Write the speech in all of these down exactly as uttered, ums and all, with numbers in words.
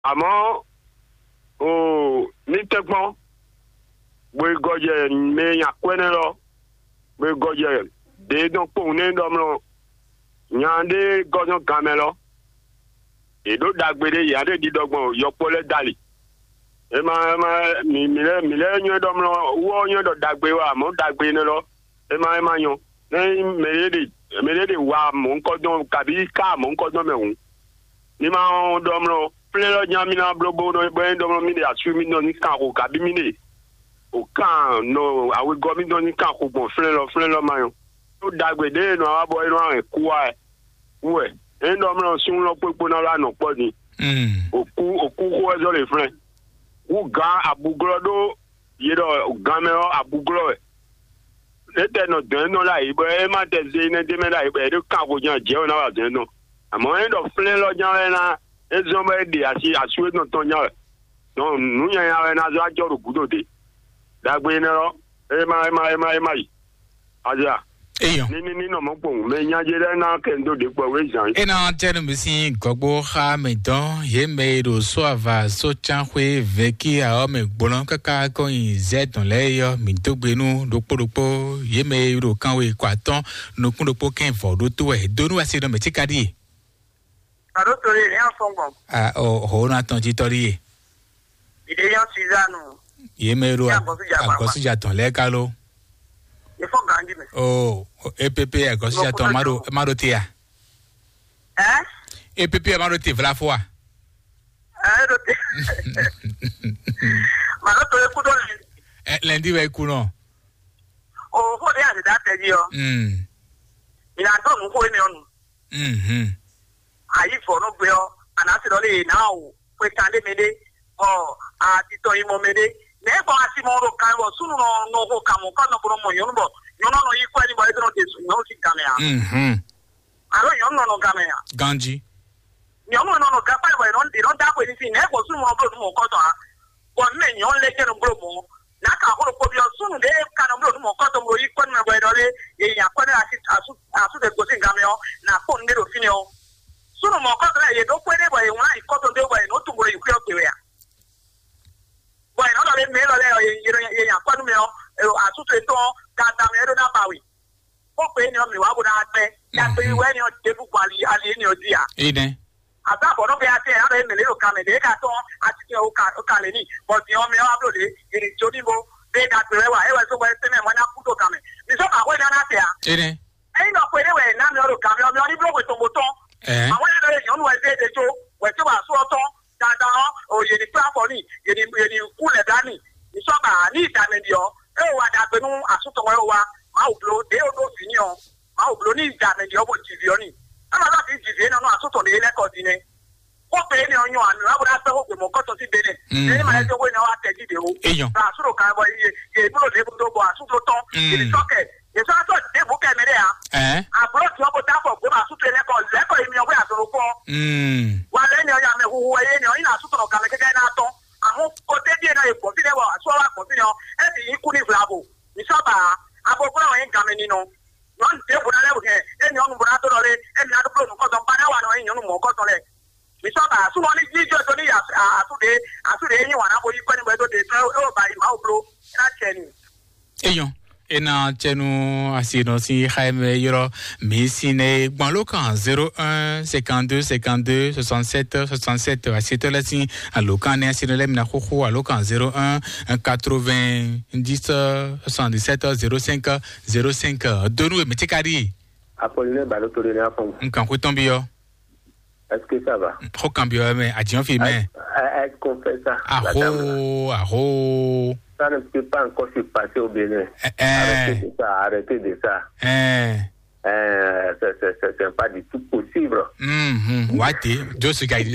Àmọ́ o ní tẹ́gbọ́n gbé gọ́jẹ̀ mẹ́yàn kwẹ́nẹ́ lọ gbé gọ́jẹ̀ déédọ́n pòun ní dọ́mọ́ nyàndé gọ́jọ́ gàmẹ́ lọ èdò dàgbére yàrá dídọ́gbọ̀n yọpọ́lẹ́ dàlí ẹ máa ẹ máa mìlẹ́ mìlẹ́ yẹn dọ́mọ́ wọ́ yẹn dọ̀ dàgbé wa àmọ́ dàgbé ní lọ ẹ máa ẹ máa yan ní mẹ́lẹ́dẹ̀ mẹ́lẹ́dẹ̀ wa mọ̀ nkọ́dọ́ kàbí ká mọ̀ nkọ́dọ́ mẹ́wọ̀n ní máa ń dọ́mọ́ plẹ́lọ́ nyamina blobo no bẹ́ẹ̀ dọ́mọ́ mi de àtúwì mi náà ní kàkó kàbí mi de òkàn no àwọn gọ́mìnà ní kàkó gbọ̀n plẹ́lọ́ plẹ́lọ́ máa yan ó dàgbé dé inú àwọn abọ́ inú àwọn ẹ̀kú wa ẹ̀ wẹ̀ ẹ̀ dọ́mọ́ sún lọ pépé náà lánà pọ̀ ni òkú òkú kó ẹjọ́ lè fẹ́ wú gan àbúgbọ́ dó yé dọ̀ gan mẹ́rọ àbúgbọ́ ẹ̀ ètè nà dẹ́n náà láyé bọ́ ẹ má tẹ̀ sí iná dé mẹ́ta yìí bọ́ ẹ̀ dẹ́ kàkó jẹ́ jẹ́ náà wà dẹ́n náà àmọ́ ẹ̀ dọ̀ plẹ́lọ́ nyàrá náà ezombe de asi asue no tonya no nunya ya na zo ajoro gudo de dagbe ne ro e ma e ma e ma e ma yi aja eyan ni ni ni no mo pon me nyaje de na kendo de po we jan e na tenu mi sin gbogbo ha me don ye me ro so ava so chan hwe veki a o me gbona kaka ko yin zeton le yo mi to gbenu dopodopo ye me ro kan we kwaton no kundopo ken fo do to e donu wa se do me tikadi Ado tori yan fongo. Ah, oh, ho na ton ji tori e. Ide yan sizanu. Ye mero agosu jaton le kalo. E fo gangi me. Oh, E P P agosu jaton maro maro tia. Eh? E P P maro ti vla fois. Eh, do ti. Maro to e ku do le. Eh, lendi we ku no. O ho de ase da te ji o. Mm. Ina to nu ko ni onu. Mhm. Ayi for no gbe o anasi do le na o pe tande mede o ati to imo mede ne bo asi mo ro kan wo sunu no no ho kan mo kan no bro mo yon bo yon no yi kwa ni bo edro de su no si kamea Mhm. aro yon no no kamea Ganji. yon no no ka pa bo no di no da ko ni si ne bo sunu mo bro mo ko to a bo me yon le ke no bro mo na ka ho ko bi o sunu de ka no bro mo ko to mo yi kwa ni bo edro le e ya kwa ni asi asu asu de ko si kamea na ko ni do fini o sunu mo ko tele ye do kwere boy wona iko to de boy no tumbo yi kyo kwe ya boy no do le me lo le ye ye ya kwanu me o asuto eto ka ta me do na bawi o pe ni o mi wa bu na pe ya pe we ni o de bu kwali ali ni o dia Ide. asa bo no be ate ara me le o ka me de ka to ati o ka o ka le ni but ni o me wa blo de iri jodi bo de da pe wa e wa so bo se me mo na kuto ka me ni so ka we na na te a Ide. e no kwere we na me o ka me o me ni blo we to moto Eh. àwọn ẹ̀rọ èèyàn ń wọ ẹgbẹ́ ìdẹ́jọ́ wẹ̀tí wàá sọ ọ́tọ́ dáadáa òye ní pílàfọ́ ní yèní yèní kúlẹ̀ dání ìṣọ́gbà ní ìdánilẹ̀ ọ́ ẹ wà dàgbẹ́nu àsùntọ̀wọ́ ẹ wa máa ò blo dé odò sí ní ọ máa ò blo ní ìdánilẹ̀ ọ́ bó jìbì ọ́ ní ẹ máa láti jìbì nínú àsùntọ̀ ní ẹlẹ́kọ̀ọ́ sí ni ó pè é ní ọyàn àmì wàá bọ́dá fẹ́ ògbè mọ́ kọ́tọ̀ sí bẹ́ẹ̀ ẹni máa ẹjọ́ wẹ́ni wàá tẹ̀ jíde o àsùntọ̀ kan bọ̀ iye iye ìbúrò lébùdó bọ̀ àsùntọ̀ tán ìdísọ́kẹ̀ ìsọ́kẹ̀ débù kẹ́mẹ́rẹ́ à àbúrò tí wọ́n bó dáfọ̀ gbé máa sútò ẹlẹ́kọ̀ọ́ lẹ́kọ̀ọ́ èmi ọgbẹ́ àtọ̀rọ̀ pọ̀ wà lẹ́ni ọyà mi huhu ẹyẹ ni ọyìn àsútò ọ̀gá mi gẹ́gẹ́ náà tán àwọn kòtẹ́ díẹ̀ náà èpò sílẹ̀ wọ̀ àṣọwọ́ àpọ̀sí ni ọ ẹ sì yín kú ní ìfìlàbò ìṣọ́bà agbègbè àwọn yín gàmì nínú wọ́n ti débùdá lẹ́wù kẹ́ ẹni ọ̀nù bùdá tó lọ́rẹ́ ẹni adúgbò nùkọ́tọ̀ bádáwà náà yín ọ̀nù mọ̀ọ́kọ́tọ̀ lẹ̀ ìṣọ́bà súnmọ́ ní jíjọ́ tó ní àtúndé àtúndé yín wà náà bóyí pẹ́ni bẹ́ẹ̀ tó dé tó ó bá ìmọ̀ òbúrò láti ẹni. Eyan. Ena tenu asino si Jaime Yoro Missine Gbanlokan zéro un cinquante-deux cinquante-deux soixante-sept soixante-sept asito la si alokan ne asino le mina khokho alokan zéro un quatre-vingt-dix soixante-dix-sept zéro cinq zéro cinq donu e metikari Apollinaire Balotori na fond. Nkan ko tombi yo. Est-ce que ça va? Ho cambio mais adion fi mais. Est-ce qu'on fait ça? Aho aho. Ça ne peut pas encore se passer au Bénin. Eh, arrêtez de ça, arrêtez de ça. Eh. Euh, c'est, c'est, c'est, c'est pas du tout possible. Mhm. Wati, Josu Gaidi.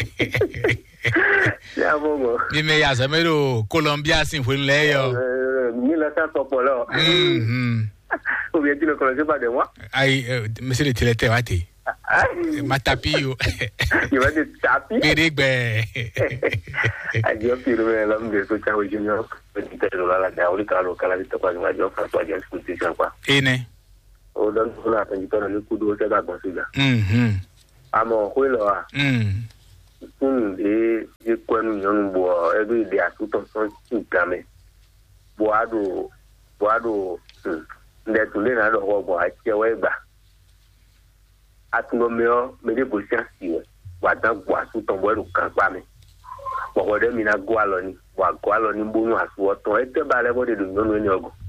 C'est un bon mot. Mais ya zamero Colombia sin fue le yo. mille neuf cents Sopolo. Mhm. Ou bien tu ne connaissais pas de moi? Ay, monsieur le télété Wati. Ma tapio. Il va te taper. Berigbe. Adieu, puis l'homme de soutien au junior. Petit à la Daoulika, local, avec toi, je vais François Diaz, position quoi. Ene. Au don, on a fait du temps, le coup d'eau, c'est la consigne. Mhm. À mon rôle, là. Mhm. Kun de de kwenu yon bo every day asuto so nkame. Bo ado bo ado nde tunde na do bo achewe gba. Atuno meo me de bo chansi we. Wa dan bo asuto bo ru kan pa mi. Bo de mi na go alo ni, wa go alo ni bo nu asu oton e te ba le bo de do no ni ogo.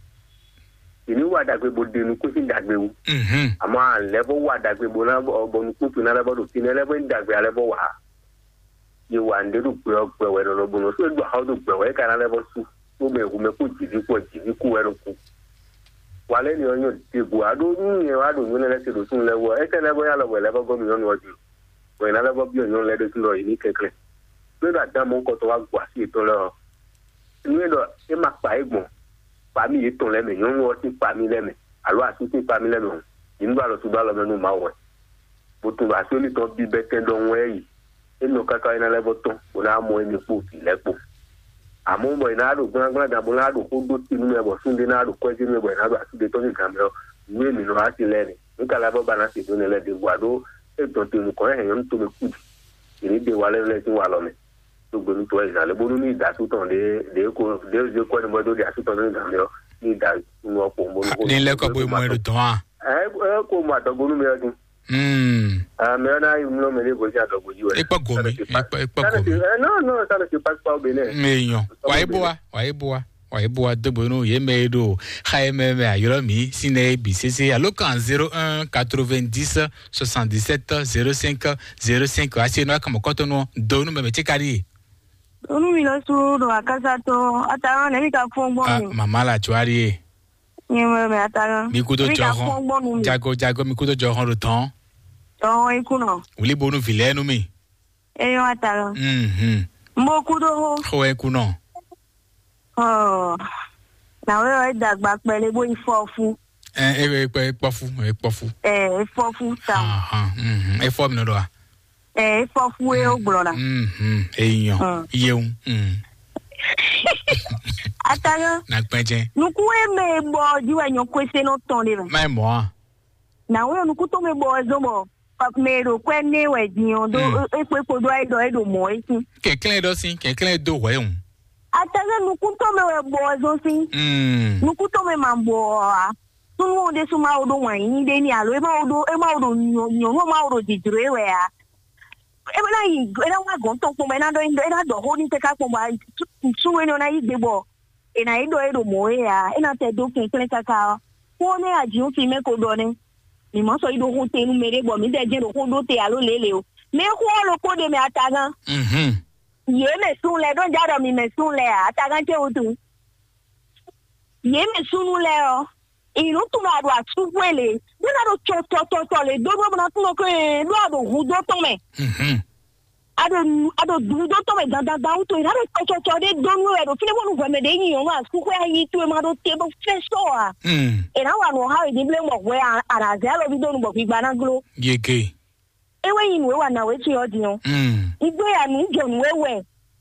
Ini wa dagbe bo de nu ko si dagbe wu. Mhm. Ama level wa dagbe bo na bo nu ku na level do tin level dagbe level wa. You want to do work where no bonus, so how to go away can I never see who may who may put you what you could. While any on your people, I don't know, I don't know, let's do soon level. I can never will ever go beyond what you when I never be on your letter to law in Italy. So that damn uncle to work was it to law. You know, it must buy more. Pami to lemon, you know what you pami lemon. I was sitting pami lemon. In Balo to Balo no matter. But to actually don't be better don't way. No kaka ina lebo ton bona mo emi po ti lepo amo mo ina do gbon gbon da bona do ko do ti nu ebo sunde na do ko ti nu ebo ina do ati de to ni kamero we mi no ati le ni nka la bo bana ti do ne le de guado e to ti nu ko e yan to me ku ni de wale le ti wa lo me to gbo ni to e na le bo ni da su ton de de ko de je ko ni mo do de asu ton ni kamero ni da nu opo mo ko ni le ko bo mo ru ton a e ko ma do gbo nu me odun. Hmm. Ah, mais on a eu un homme de Boja de Boji. Et pas gomme. Et pas gomme. Non, non, ça ne se passe pas au Bénin. Mais non. Waiboa, waiboa. Waiboa de Bono, Yemedo, Jaime, Ayromi, Sine, B C C, à l'ocan zéro un quatre-vingt-dix soixante-dix-sept zéro cinq zéro cinq. Assez noir comme quand on donne me mettre carré. Onu mi lo su do akasa to atara na mi ka fun gbon Ah, mi. mama la tuari. Ni mo me atara. Mi kudo joron. Jago jago mi kudo joron le temps. Oh, iku no. Uli bonu vile nu mi. E yo atara. Mhm. Mo kudo ho. Ho e ku no. Oh. Na we o dagba pele bo ifofu. Eh e e pofu, e pofu. Eh, ifofu ta. Ah, mhm. E fo mi no do a. Eh, ifofu e o gboro na. Mhm. E yan. Yeun. Mhm. Atara. Na penje. Nuku e me bo di wa nyon kwese no ton le. Mai mo a. Na we nuku to me bo zo mo. Pap me ro kwe ne we dion do e pe po do ai do e do mo e si. Ke klen do sin, ke klen do we un. Atara nuku to me we bo zo si. Mm. Nuku to me mambo a. Tunu de suma odo wan ni de ni alo e ma odo e ma odo nyo nyo ma odo jijiro e we a. E na yi e na wa gon to po me na do e na do ho ni te ka po ma su we no na yi de bo. E na ido e do mo e a e na te do kin klen ka ka. Ko ne aji o fi me ko do ne. Ni mo so ido ho te nu mere bo mi de je do ho do te alo lele o. Me ko lo ko de me atagan. Mhm. Ye me sun le don ja do mi me sun le a atagan te o tu. Ye me sun le o. Inu tu na do atuwele. Ni na do cho cho cho cho le do do na tu ko e do do hu do to me. Mhm. Ado ado du do to me da da da to ina do cho cho cho de do nu e do fine wonu veme de yin yo ma ku ko ayi tu e ma do te bo fe so a. Mm. E na wa no ha e di blame of we ara ze alo bi do nu bo fi gba na glo. Yeke. E we yin we wa na we ti odi o. Mm. Igbe ya nu je nu we we.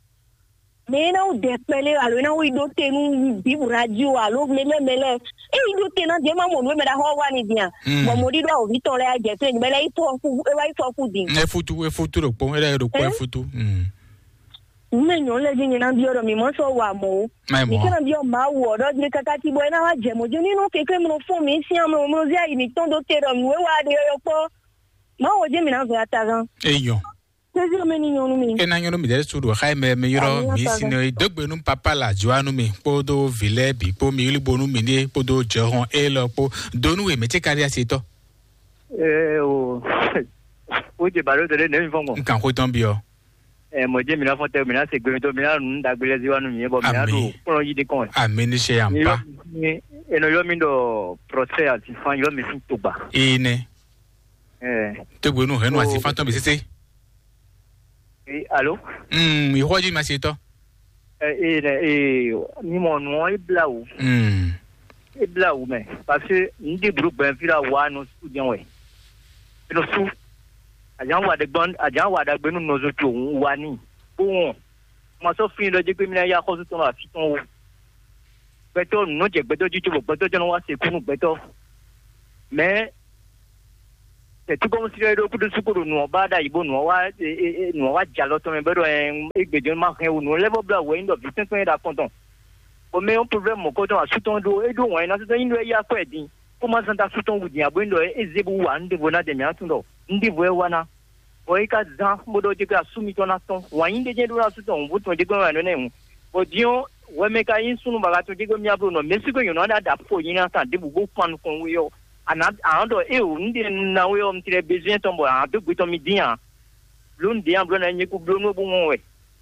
Me na o de pele alo na we do te nu bi radio alo mele mele. E do te na je ma mo we me da ho wa ni dia. Mo mo di do o vi to le a je te ni bele i to fu e wa i to fu din. E futu e futu ro po, e ro po e futu. Mm. Menyo le jin na bi oro mi mo so wa mo. Mai mo. Mi kana bi o ma wo do ni kaka ti boy na wa je mo je ni no keke mo fun mi si am mo zi ayi ni ton do te ro mi we wa de yo po. Ma wo je mi na zo atagan. E yon. Sezi o meni nyonu mi. E na nyonu mi de su do khai me me yoro mi sino e dogbe nu papa la joanu mi po do vile bi po mi li bonu mi ni po do joron e lo po donu e me che kari asito. Eh o. O je baro de ne mi fomo. Nkan ko ton bi o. Eh mo je mi na fonte mi na se gbe to mi na nu da gbe ziwanu mi e bo mi na do ko yi de kon. Ameni she ampa. Ni eno yo mi do procès ati fan yo mi sin to ba. Ine. Eh. Dogbe nu he nu asi fantom bi sese. Eh allo? Mm, mi hoji ma sito. Eh eh ni mo nu e bla o. Mm. E bla o me parce que ndi groupe ben fira wa no studio we. No su ajan wa de gbon ajan wa da gbenu no zo ti ohun wa ni ohun mo so fin lo je pe mi na ya ko so to ma fi ton o beto no je beto ji to beto je no wa se kunu beto mais te tu comme si do ku do sukuru no ba da ibo no wa no wa jalo to me bedo en egbejo ma kan no level bla we ndo bitin to da konton o me un problème ko to asuton do e do wa na so ndo ya ko edin ko ma santa asuton wudi abo ndo e zebu wa ndi bona de mi atundo ndi bo e wana o e ka zan modo de ka sumi to na ton wa inde je do na asuton bu to de go wa no ne o dion we me ka yin sunu ba ga to de go mi abo no me sigo yo no da da po yin na ta de bu go pan kon we yo ana ando e o ndi na we o mtire besoin tombo a de buto mi dia lun dia blo na nyiku blo no bu mo we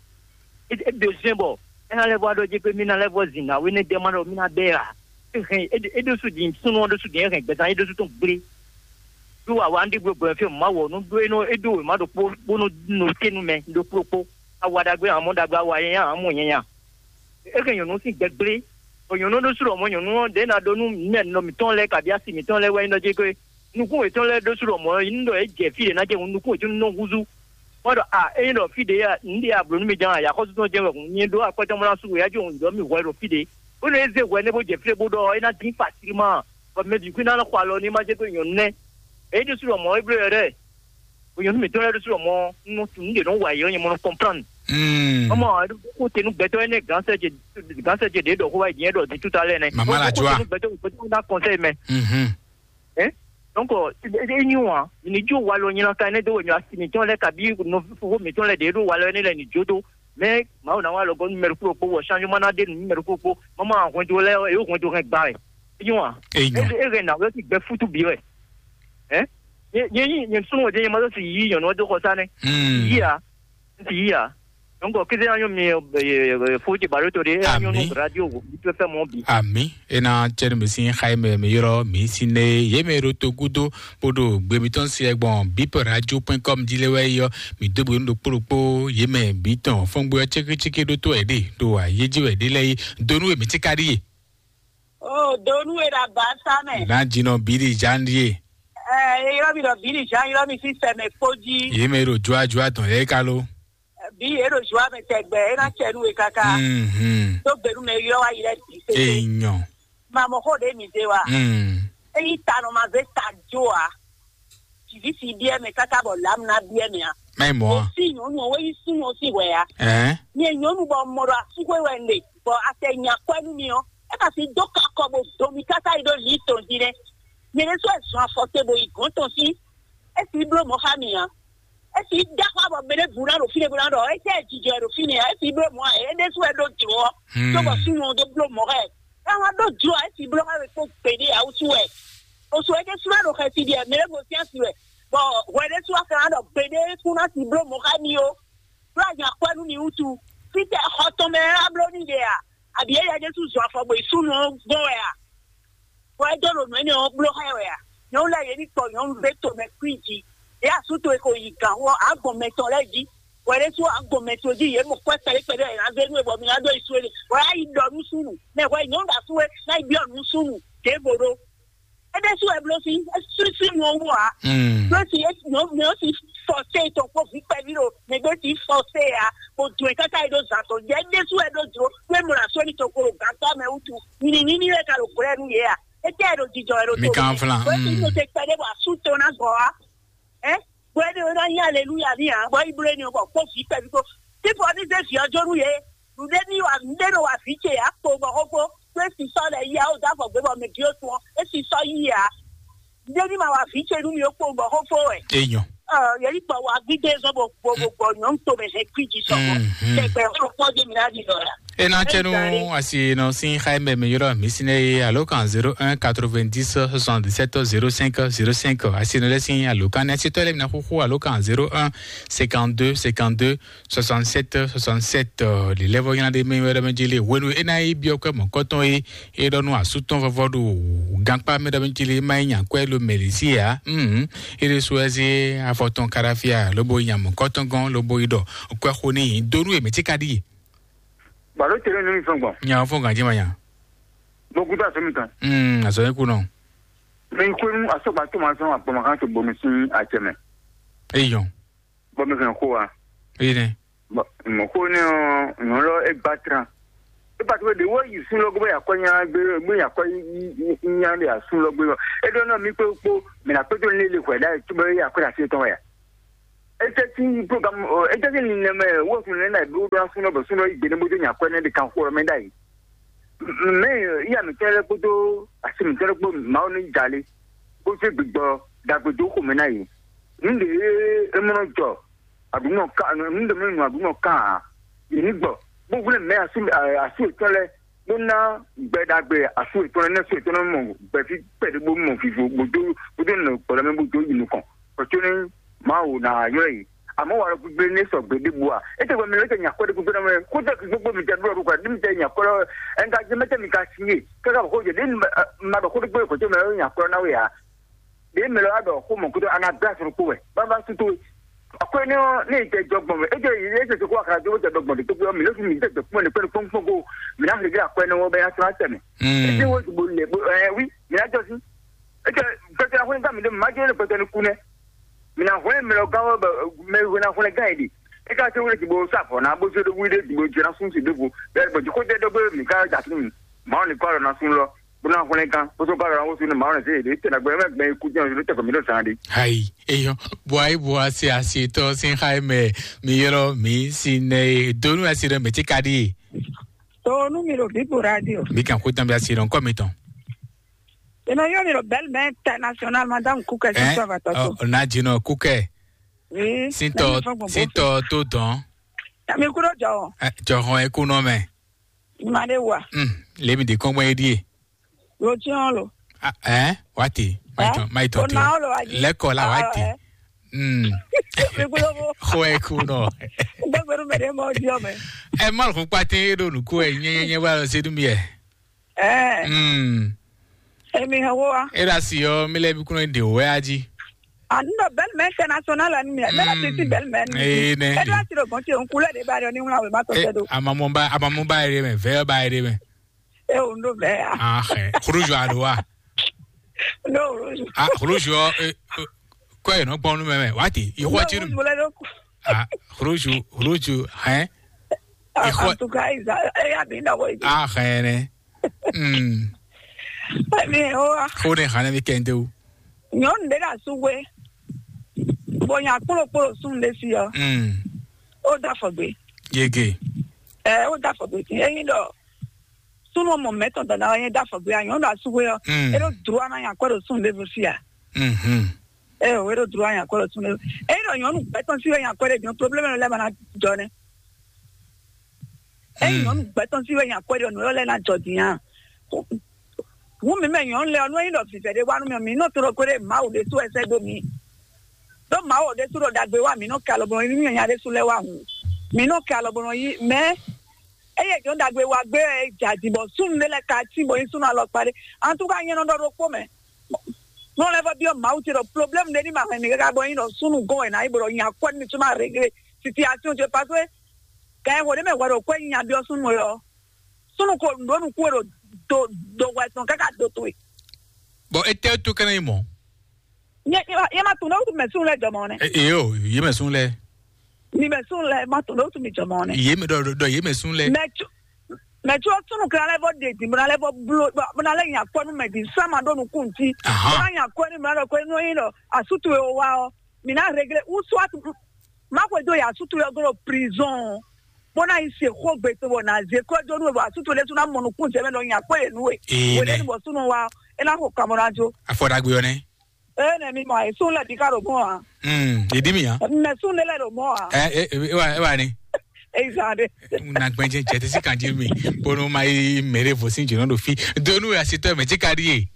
e besoin bo ena le bo do je pe mi na le bo zina we ne demando mi na bera e e do su din sunu do su din e be tan e do su ton gbre do wa wa ndi gbo gbo fi ma wo no do no e do ma do po no no tenu me do popo awada gbe amon dagba wa yen amon yen ya e kan yo no si gbre oyon no suro mo yon no de na do nu me no mi ton le ka bia si mi ton le we no je ko nu ku e ton le do suro mo ndo e je fi na je nu ku e no huzu mo do a e no fi de ya ndi a bro nu mi jan ya ko so je we ni do a ko to mo la su ya jo ndo mi we ro fi de o le ze we ne bo je fi bo do e na tin facilement ko me di ku na ko lo ni ma je ko yon ne e do suro mo e bre re oyon mi ton le do suro mo no tun de no wa yo ni mo comprendre Mm. Mama, ko tenu beto ene ganse je ganse je de do ko wa yen do di tout à l'heure ne. Mama la joie. Beto beto na conseil mais. Mhm. Eh? Donc e ni wa, ni jo wa lo yin la ka ne do nyu asimi ton le ka bi no fo mi ton le de do wa lo ne le ni jodo. Mais ma o na wa lo go numéro ko ko wo changement na de numéro ko ko. Mama ko do le e o ko do ren gba e. Ni wa. E E re na we ti be futu bi re. Eh? Ye ye ni so mo de ma so si yi yo no do ko sa ne. Mm. Yi ya. Yi ya. Donc, qu'est-ce que faut que tu aies un radio, tu peux faire mon bi. Ami, et na chen mesin Jaime Meyoro, misine yemero to gudo podo gbebiton si egbon bip radio point com dilewe yo mi dobo ndo poropo yeme biton fongbo cheke cheke do to ede do a yeji we dele donu e mi tikari. Oh, donu e da basa me. Na jino biri jandie. Eh, iro mi do biri jan, iro mi system e foji. Yemero jwa jwa ton e kalo. Bi ero jwa me tegbe na chenu e kaka. Mhm. To beru me yo wa ile ti se. Enyo. Ma mo ho de mi de wa. Mhm. E ta no ma ze ta joa. Ti vi si bie me kaka bo lam na bie me a. Mai mo. Si no no we si no si we a. Eh? Ni enyo nu bo mo ra su we we nde. Bo atenya kwanu mi o. E ka si doka ko bo do mi kaka ido li ton dire. Ni le so e so afote bo i gonton si. E si blo mo ha mi a. E si dakwa bo bele bura ro fine bura ro e se jije ro fine e si blo mo e de so e do jo so bo si no de blo mo re e wa do jo e si blo ma ko pede a u suwe o so e de so ro ka ti dia me go si asiwe bo we de so aka do pede kuna si blo mo ka ni o bra nya kwa nu ni utu fi te hoto me ablo ni de a abi e ya de su so afo bo isu no go ya wa do ro me ni o blo ha ya no la ye ni to no be to me kwiji e asuto e ko yikan wo agbometon leji were so agbometon di ye mo kwa tele pede na zenu e bo mi ado isuele wa yi do nu sunu na wa nyon da suwe na bi onu sunu ke boro e de so e blo si e su si mo wa blo si e no no si force to ko fi pe biro me go si force a o do e kaka ido za to je de so e do jo we mo ra so ni to ko ga ta me utu ni ni ni le ka ro kure nu ye a e te ro jijo ro to mi kan flan we ti te pede wa su to na go a eh bueno na ya hallelujah ni a boy bre ni o ko fi pe ko ti for this day ojoru ye du de ni wa nde no wa fi che a po bo ko pe si so le ya o da for gbe bo me ki o tun e si so yi a de ni ma wa fi che nu mi o po bo ko fo e enyo ah ye ri pa wa gide so bo bo bo no to be se kwiji so ko te pe o po de mi na di do la e na chenu asi no sin Jaime Meyoro misine alokan zero un quatre-vingt-dix soixante-dix-sept zero cinq zero cinq asi no lesin alokan asi to le na khuku alokan zero un cinquante-deux cinquante-deux soixante-sept soixante-sept le levo yana de Meyoro menjile wenu ena i bioko mo koton e e do no asuton vovodu gangpa Meyoro menjile mai nya kwelo melisia mhm ere suezi afoton karafia lobo yam koton gon lobo ido kwa khoni donu e metikadi balo tere ni fongo nya fonga jima nya boku da so mi kan mm aso e ku no men ku nu aso ba to ma so apo ma kan to bomi sin a cheme eyon bomi kan ko wa ire mo ko ni no lo e batra e pa to de wo yi sun lo go ya ko nya gbe mo ya ko nya le asun lo gbe e do na mi pe po mi na pe to le le ko da ti mo ya ko da se ton ya e te ti program e te ni ne me wo sun le na do do asun lo bo sun lo igbe ne mo to nya ko ne de kan ko me dai me ya mi tele ko to asi mi tele ko ma oni jale ko se gbigbo dagbo do ko me na yi nde e mo no jo aduno ka nde me no aduno ka ni gbo gbogbo me asu asu tele mo na gbedagbe asu tele na asu tele mo gbe fi pe de gbo mo fi fo gbodo gbodo no pole me gbodo yi nukan ko tuni ma o na yo yi amo wa gbogbo ni so gbede bua e te gbo me le te nya ko de gbogbo me ko te gbogbo mi te do ko dim te nya ko en ga je mete mi ka sinye ka ga ko je din ma do ko de gbo ko te me nya ko na we ya de me lo ado ko mo ko ana bra so ko we ba ba su to akwai ne ne ke jogbon e je ye je ko aka jo je dogbon to ko mi lo mi je ko ne pe ko ko go mi na ri akwai ne wo be ya tra teme e je wo bo le eh oui mi na jo si e je pe ta ho nga mi de ma je le pe ne ku ne mi na ho mi lo ga wo me wo na ho le ga idi e ka se wo ti bo sa fo na bo se do wi de bo je na sun si de bo be bo ko de do bo mi ka ja tin ma ni ko na sun lo buna ho le kan bo so ba ra wo sun ma na se de te na gbe me gbe ku je lo te ko mi lo san de hai eyo boy boy si asi to sin Jaime mi yero mi sine donu asire me ti kadi to numero di radio mi kan ko tambi asire on komiton eno yo mi lo belle international madame Kuke si so va to o na jino Kuke oui sinto sinto to don mi kuro jo jo ho e ku no me ma de wa mm le mi de kon mo edie lo ti on lo eh wati maito maito leko la wati mm ho e ku no gbegberu me de mo di o me e mal ko pati do nu ko e yen yen wa se du mi e eh mm e mi hawo a era si yo mi le bi kuno de we aji ando belle international ani mi e la ti belle men eh ne e la ti ro bon ti on kule de bari oni won ma to se do amamo ba amamo ba ere me ve ba ere me e o no be ah eh khuruju adowa no ah khuruju ko e no gbonu me me wati i ho ti ru ah khuruju khuruju hein i ho tu guys e ya bi na wo ah eh ne mm mi o ko ne khana mi kende u nyon de la suwe bonya polo polo sun de si yo mm o da fogbe yege eh o da fogbe eyin do sunu mo meto da na yin da fogbe ayon da suwe yo e do droit na yan ko sun de si ya mhm eh o do droit yan ko sun de e do yon beton si yan ko de bien problème le bana jone eh yon beton si yan ko de no le na jodian wo me me yon le onu yin do fi fede wa nu mi no toro ko de ma o de so ese do mi do ma o de toro dagbe wa mi no ka lo bon mi yan de so le wa hu mi no ka lo bon yi me eye jo dagbe wa gbe jadi bo sun le ka ti bo sun alo pare an tu ka yin no do ko me no le va bio ma o ti ro problem de ni ma ni ga bo yin no sunu go na ibro yin akwa ni tuma regre situation je parce que ka wo de me wa ro ko yin abi sun mo yo sunu ko ndo nu ko ro do do wa son kaka do to bo ete tu kana imo ye ye ma tu no tu me sun le jamone e yo ye me sun le ni me sun le ma tu no tu mi jamone ye me do do ye me sun le me tu me tu sunu kana le bo de ti na le bo blo na le yan ko nu me di sama do nu kunti na yan ko ni ma ro ko no yin no asutu e wa o mi na regle u swat ma ko do ya asutu e go prison bona ise ko gbe to bona ze ko do nu wa tutu le tuna monu kun se me lo yan ko enu e we le bo sunu wa e la ko kamorajo afoda gbe one eh na mi ma e sun la di karo mo a mm idi mi ya na sun le le mo a eh e wa e wa ni exactly na gbenje je te si kan ji mi bonu mai mere vo sin jino do fi do nu ya sito me ti kari e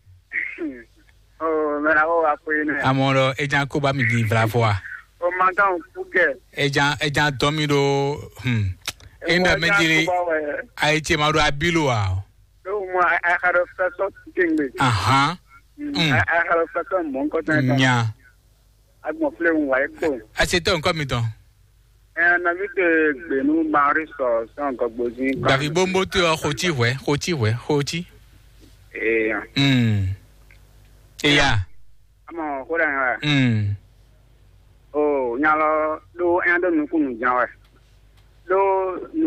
oh me na wo apo inu amoro e jan ko ba mi di bravo a o ma kan Kuke ejan ejan domido hmm enda mejiri aiche maru abilo wa do mo I had a first thing me aha mm I had a first mon ko ta nya agbo fle un wa eko aseto nko mi ton eh na mi de gbenu mari so so nko gbozi gafi bombo ti o ko ti we ko ti we ko ti eh mm eya ama ko da mm oh nyalo do endo nukunu jawe do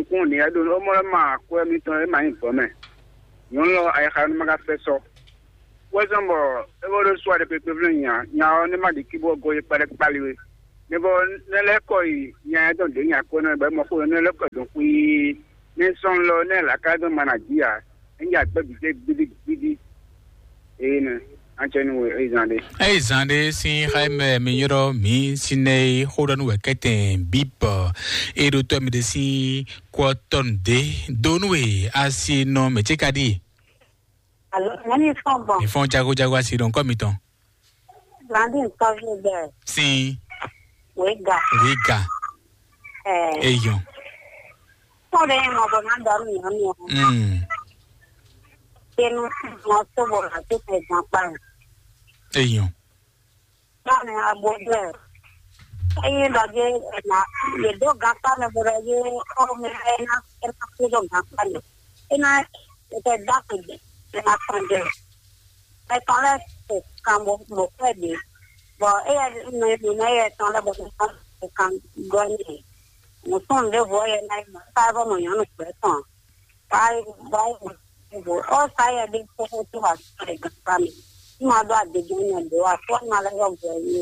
kun ni ado o mo ma ko mi ton e ma informe yon lo ay xan ma ga feso wazambo e bo do swade pe pe nya nya ne ma di kibo go e pare paliwe ne bo ne le ko yi nya don de nya ko no be mo ko ne le ko don ku ne son lo ne la ka do managia nya gbe bi gidi gidi e ne ancheni we e zande e zande si Jaime Miyoro mi sine hodan we keten bip e do to mi de si kwaton de donwe asino me chekadi. Alors, nani fombo. Ils font jago jago assi donc comme iton. Landi nkavi de. Si. Wega. Wega. Eh. Eyon. Pode mo bonanda mi ami. Hmm. Tenu mo to bo la te pe jampa. Eyon. Nani abode. Ayi da je na le do gata me bo ye o me na er ka do gata. Ina te da ke de na prende. Ai pala kan mo mo pede. Bo e me me e ton la bo kan goni. Mo son de voye na ta bo mo yo no peton. Pai bai bo o sai de ko to ha sai gata mi. Ma do de gona do a to na la go ye.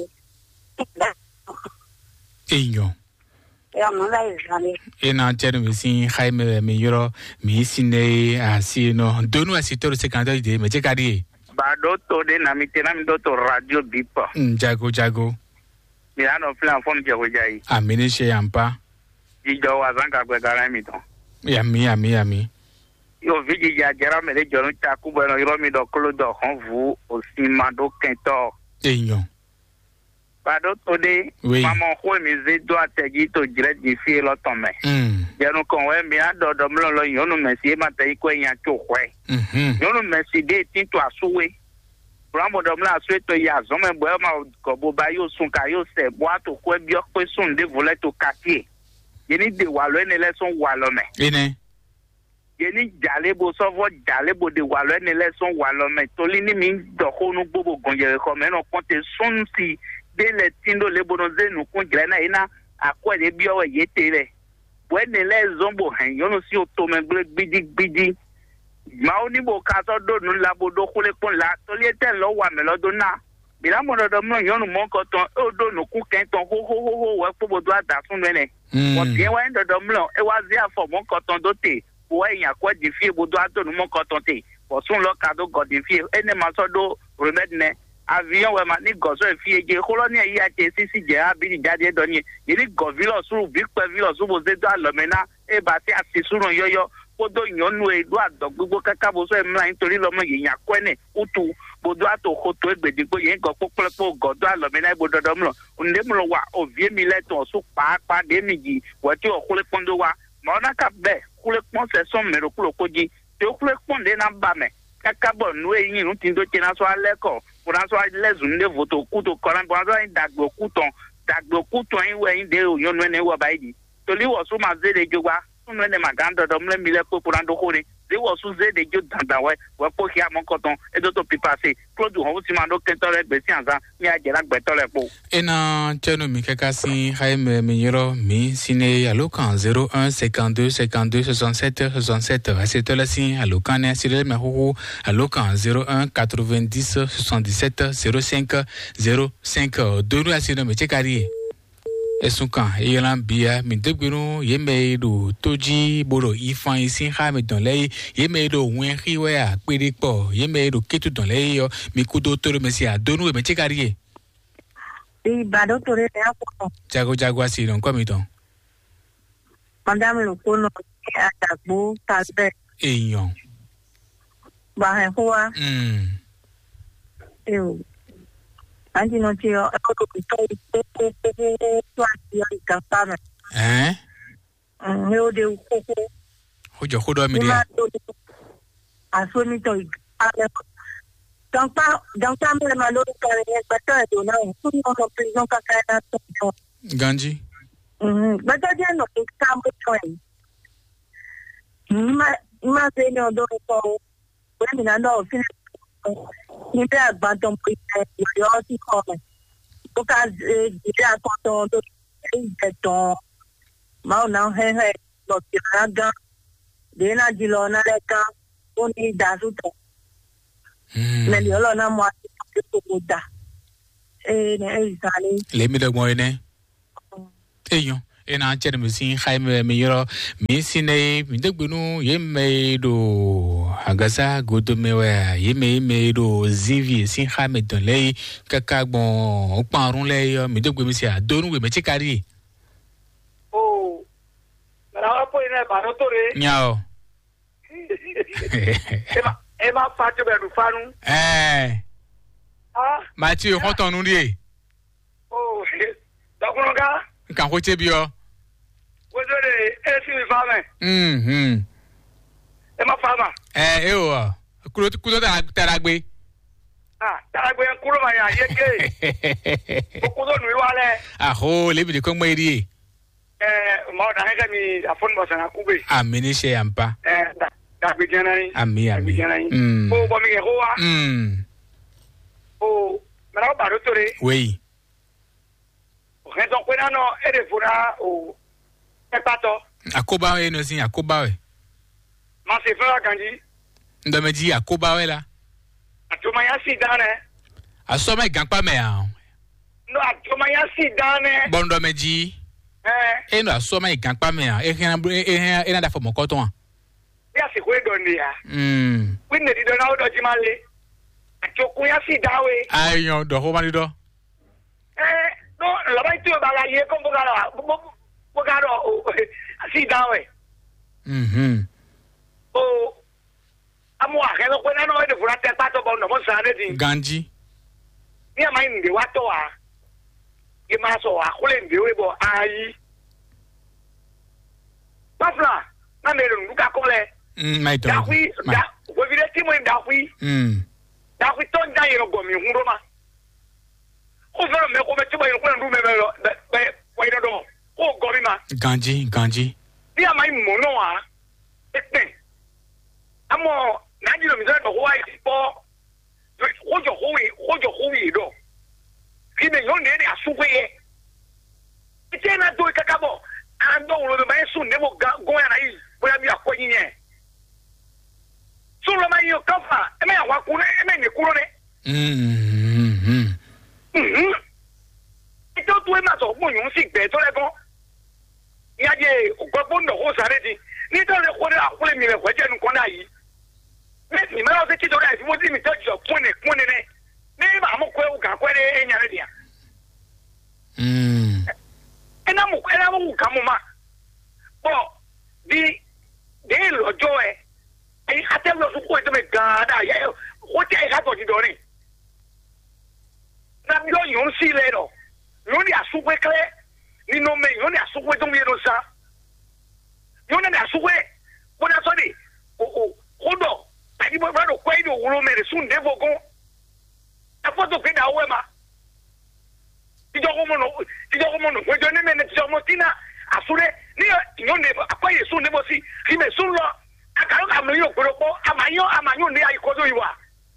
Eyon. Ya no la izani. Ena tenu mi si Jaime Miyoro mi sine asino donu asito cinquante de me chekadi. Ba do to de na mi tena mi do to radio bipa. Jago jago. Mi ano plan fom je hojai. Amini she ampa. Ijo wa zanka gbe gara mi ton. Yami yami yami. Yo viji ja jera me le jonu ta ku bo no iro mi do klo do hon vu o si ma do kento. Eyon. Ba do to de maman ko mi ze do ategi to jire di fi lo ton me. Mm. Jenu kon we mi ado do mlo lo yonu me si ma te ko yan to kwe. Mhm. Yonu me si de tin to asuwe. Rambo do mla asuwe to ya zo me bo ma ko bo ba yo sun ka yo se bo ato ko bi o pe sun de vole to katie. Yeni de walo ne le son walo me. Ine. Yeni jale bo so vo jale bo de walo ne le son walo me. Toli ni mi do ko nu bobo gonje ko me no konte sun si de le tindo le bono ze nu kun grena ina akwa de bi o ye tere. Bo ne le zombo hen yo no si o to me gbe gbidi gbidi. Ma oni bo ka so do nu la bo do kule pon la toli ete lo wa me lo do na. Bi la mo do mo yo nu mo ko ton o do nu ku ken ton ho ho ho ho we po bo do ada fun ne. Mo bien wa ndo do mo e wa zi afo mo ko ton do te. Bo eyan kwa di fi bo do ado nu mo ko ton te. Bo sun lo ka do go di fi ene ma so do remedy ne. Avion we ma ni gozo e fi eje koloni e ya te sisi je abi jade do ni ni go vilo suru bi pe vilo subo ze do alomena e ba ti asisuru yoyo podo yonu e do ado gbogbo kaka bo so e mla nítorí lo mo yeyan kwene utu bodo ato hoto egbedigbo yen go popopo godo alomena e bodo do mlo nde mlo wa ovie mi leton su pa pa de miji wo ti o kule pondo wa ma na ka be kule pon se son mero kulo koji te o kule pon de na ba me kaka bo nu e yin tin do chena so aleko François lezun de voto kuto koran François dagbo kuton dagbo kuton yin we yin de o yon ne wa baidi to li wo su ma ze de jogwa sun ne magando do mle mi le po puran do kore li wo su ze de jo dandan we we po ki amon koton e do to pipase clodu ho ti ma do kentore gbe si anza mi aje la gbe tole po Ena tenu mi kaka si Jaime Miyoro mi sine alokan zéro un cinquante-deux cinquante-deux soixante-sept soixante-sept asito la si alokan ne sile me ho alokan zéro un quatre-vingt-dix soixante-dix-sept zéro cinq zéro cinq donu asino me chekari esukan elan bia mi degbenu yeme do toji boro ifan isin ha mi don lei yeme do wen riwe a pere po yeme do ketu don lei yo mi kudo toro me si adonu me chekari Di bado tore te ako. jago jago asi don komi don Madame lo kono ke atagbo talbe. eyan Ba he hoa. mm Eu. Anji no tio ako ko to te te te to ati ya kapana. eh Mm, eu de ko ko. hojo hodo mi dia Aso mi to ale. Donc pas donc ça me malo ka ne bata do na ko no prison ka ka na to. ganji Mhm. Bata dia no ka mo to. Ma ma se no do ko. When na no fin ni be agbanton pe yo ti ko me. Ko ka di agbanton do e ton. Ma na he he lo tirada de na dilo na leka oni dazuto le lo na mo to da eh ne isani le mi do mo ene eyo ena chere mi sin Jaime mi yoro mi sine mi de gbenu ye me do agasa godo mewe ye me me do zivi sin Jaime don le kaka gbon o parun le yo mi de gbemi si adonu we me chikari oh na po ina barotore nyao ema ema fatu be du fanu eh ah ma ti o tonu ri oh dokunoga nkan ko chebio wozore esi mi fama mhm ema fama eh e o kulo kulo ta taragbe ah taragbe kulo ma ya yeke kulo nu iwale ah ho le bi de ko mo ri eh mo da hega mi afon bo sana kube amini she ampa eh da da bi janani ami ami mm o bo mi ke ho wa mm o mara ba ro tore oui o he don kwena no ere fura o e pato akoba we no sin akoba we ma se fura kanji ndo meji akoba we la atuma ya si dane aso me ganpa me a no atuma ya si dane bondo meji eh e no aso me ganpa me a e hen e e na da fo mo ko ton ya si kwe don ni ya mm wi ne di do na o do ji male atoku ya si dawe ayo do ho mani do eh no la bai tu ba la ye ko bo gara bo gara o si dawe mhm o amu a ke no kwena no e de fura te pato bo no mo sa de din ganji ni ama ndi wa to a e ma so a kule ndi we bo ayi pafla na me lu ka ko le mm my da dog wi da wo vi de ti mo da wi mm da wi to nda yero go mi huro ma o fero me ko me ti mo yero ko ndu me me lo be wa ina do o go mi ma ganji ganji ni ama mo no a ete amo na ji lo mi do ko wa ipo o jo ho wi o jo ho wi do ki me yo ne ni asugwe ye ite na do kakabo ando wo me su ne mo go ya na yi bo ya mi akonyi ye solo ma yo kafa e me wa ku ne e me ni kuro ne mhm mhm ito tu e ma so mo yun si gbe to le gan ya je ogbo ndo ho sare di ni to le ko le akule mi le ko je nu ko na yi me ni me o se ti do ga fi mo di mi to jo kune kune ne ni ma mo ko e ga ko le e nya le dia mm ena mo ena mo ka mo ma bo di de lo jo e e ate lo su ko e me ga da ye o ti e ga to di do ni na mi lo yun si le do lo ni asugwe kle ni no me yo ni asugwe don ye no sa yo ni asugwe bo na so ni o o o do tadi bo do ko e do wo me re sun de vogon a foto ke da we ma ti jo mo no ti jo mo no we jo ni me ne ti jo mo tina asure ni yo ne akoye sun ne bo si ki me sun lo akaro ka mo yo poropo amayo amayo ni ai ko do iwa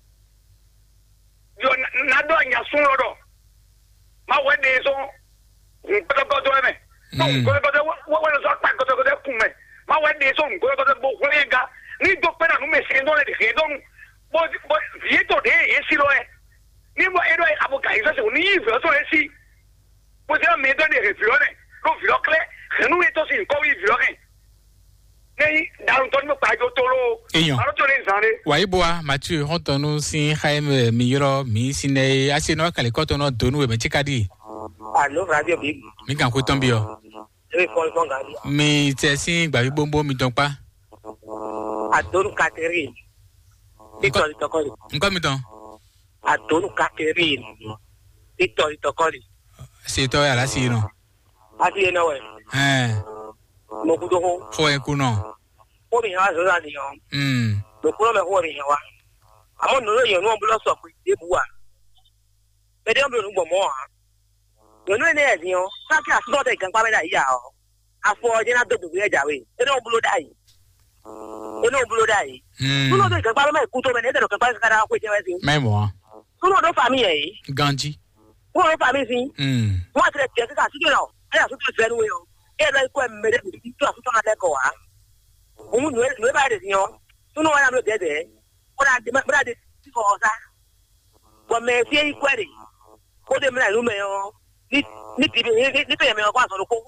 yo na do nya sun lo do ma we de so ko ko do me ko ko do wo wo so pa ko ko do ku me ma we de so ko ko do bo ko ga ni do pera no me sendo le de do bo bo vieto de esi lo e ni mo ero abo ka iso se ni ife so esi bo se me do de refiore lo fiokle renu eto sin ko wi fiore nei darun to mo pa jo to lo aro to le zare wa iboa Mathieu hontonu sin Jaime mi yoro mi sine asino kale ko to no donu we me chikadi Allo radio big mi kan ko ton bi o e ko ko ngadi mi te sin gba bi bombo mi don pa Adonu Catherine Tito Tokoli nko mi don Adonu Catherine Tito Tokoli se to ya la si no ati ena we eh mo ku do ho fo e ku no o mi ha so la ni yo mm lo ku lo me ho ri wa amo no yo no bulo so ku de buwa be de bulo gbo mo ha yo no ne e yo sa ki aso de gan pa be da ya o afo je na do do e jawe e no bulo dai e no bulo dai mm bulo de gan pa me ku to me ne de kan pa ka da ko je we si me mo bulo do famille e ganji wo famille si mm mo atre ke ka si de no aya so to se nu yo Ela ko mere bi to asu na de ko wa. Umu no no ba de nyo. Tu no wa na de de. Ora de bra de ko sa. Wa me fi e kwere. Ko de mra lu me yo. Ni ni ti ni ni pe me ko aso ko.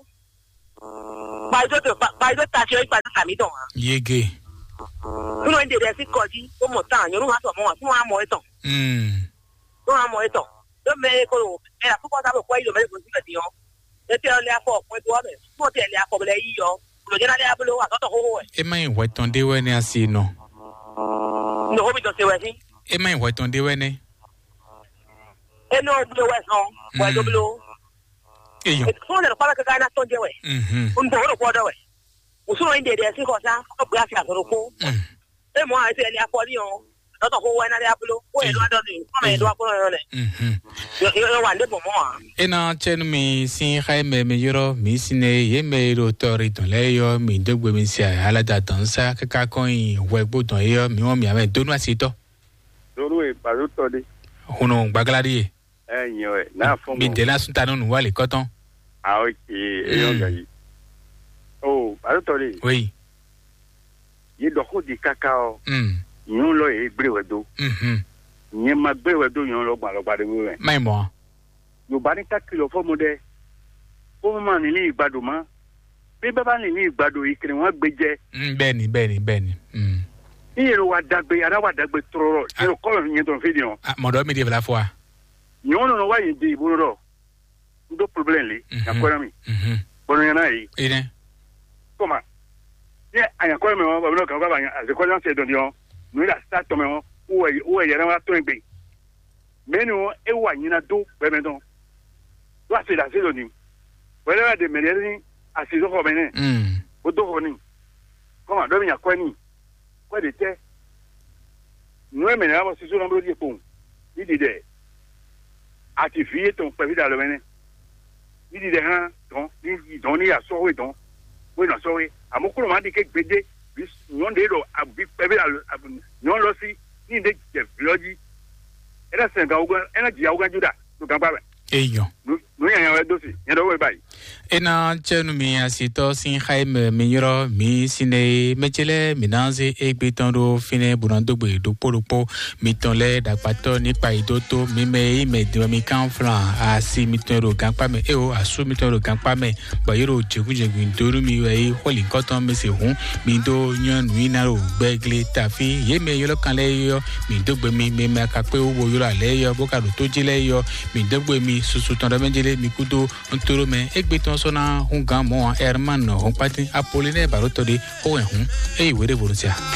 Ba jo to ba jo ta se ipa ta mi don. Yege. Tu no de de si ko ji o mo ta yo ru ha so mo wa tu wa mo eton. Mm. Tu wa mo eton. Do me ko era ko ta ko ilo me ko si ke yo. Ete ole afọ point wa me. Mo te le afọ le yi yo. Lo je na le abulo wa to ho ho e. E mai wa ton de we ni asi no. No ho mi to se we si. E mai wa ton de we ni. E no do we so. Wa do blo. E yo. E so le pa ka na ton de we. Mhm. Un bo ro ko do we. O so inde de si ko sa ko bu afi asoro ko. E mo a se le afọ ni o. To to ho wa na le abulo. O e do do ni. Ko me do ko yo le. Mhm. Yo yo wa de bo mo a. Ena chenu mi sin Jaime me yoro mi sine ye me ro tori ton le yo mi dogbe mi si ala da dansa kaka kon we gbodon yo mi won mi ame donu asito. Lórí ìpàdé tọ́lé. Hunu gbagladi e. Ẹ̀yìn ẹ̀ náà fún Mi de la sunta no wale koton. Ah, ok. Ẹ̀yìn ọ̀gá yìí. Oh, ìpàdé tọ́lé. Oui. Yìí dọ̀kọ́ di kaka ọ. Mm. Yìí lọ yìí gbéwẹ̀ do. Mhm. Yìí máa gbéwẹ̀ do yìí lọ gbà lọ gbàdé wíwẹ̀. Mai mo. Yorùbá ní ká kìlọ̀ fọ́mọ dẹ. Fọ́mọ máa ní ní ìgbàdo mọ́. Bí bẹ́ẹ̀ bá ní ní ìgbàdo ìkìlì wọn gbé jẹ. Mm beni beni beni. Mm. Ní yẹ̀rọ wa dàgbé ara wa dàgbé tọrọ. Yẹ̀rọ kọ́ yẹn tó ń fi di hàn. Ah modo mi de la fois. Yìí nínú wa yìí di ìbúrò rọ̀. N tó problem le. Àkọ́rẹ́ mi. Mhm. Bọ́lá yẹn náà yìí. Ine. Kọ́mà. Ní àyànkọ́rẹ́ mi wọn bàbá náà kàn bàbá yẹn àzẹkọ́rẹ́ náà ṣe dọ̀dí wọn. Nù ilà sá tọmẹ wọn. Wúwẹ̀ yẹrẹ wọn tó ń gbé. Mẹ́ni wọn ẹ wà yín náà dó bẹ́ẹ̀ mẹ́tọ́. Wọ́n á ṣe ìdásí lónìí. Wẹ́rẹ́ wà dé mẹ́rẹ́ ní àṣìṣọ́kọ̀ mẹ́rin. Mm. O tó kọ́ ni. Kọ́mà dọ́bí yàn kọ́ ni. Kọ́ de tẹ́. Nù ẹ̀ mẹ́rin àwọn sísú lọ́mọdé yẹ fún. Nídìí dẹ̀. Àti fìyé tó ń pẹ́ fi dà lọ mẹ́rin. Nídìí dẹ̀ hàn tán. Ní ìdán ní àsọ́wé tán. Wọ́n ìnà sọ́wé. Àmọ́ kúrò máa di ké gbédé. Nyɔn de do abi pɛbi la nyɔn lɔ si ni de jɛ filɔdzi ɛna sɛn ka wogan ɛna jia wogan juda to kan kpabɛ. Eyo. nu nu yɛn yɛn do si yɛn dɔ wo ba yi. Ena chenu mi asito sin Jaime mi yoro mi sine mechele minanze egbeton do fine burandogbe do poropo mi tonle dagbato nípa idoto mi me ime de mi kan flan asi mi tonro ganpa me e o asu mi tonro ganpa me bayiro jegunjegun doru mi we holi koton mi se hun mi do yan nu inaro gbegle tafi ye me yolo kan le yo mi dogbe mi me me ka pe owo yoro ale yo bokado to jile yo mi dogbe mi susu ton do menjele mi kudo ntoro me egbeton sona hun gan mo hermano hun pati Apollinaire Barotode o en hun e iwe de Borussia.